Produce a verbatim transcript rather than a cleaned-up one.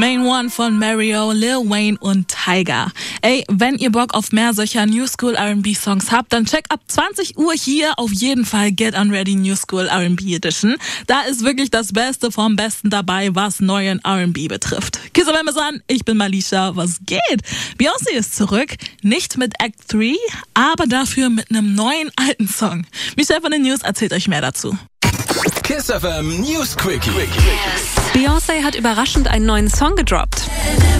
Main One von Mario, Lil Wayne und Tyga. Ey, wenn ihr Bock auf mehr solcher New School R and B Songs habt, dann check ab zwanzig Uhr hier auf jeden Fall Get On Ready New School R and B Edition. Da ist wirklich das Beste vom Besten dabei, was neuen R and B betrifft. Kiss auf Amazon, ich bin Malisha, was geht? Beyoncé ist zurück, nicht mit Act drei, aber dafür mit einem neuen alten Song. Michelle von den News erzählt euch mehr dazu. Kiss F M News Quickie. Beyoncé hat überraschend einen neuen Song gedroppt.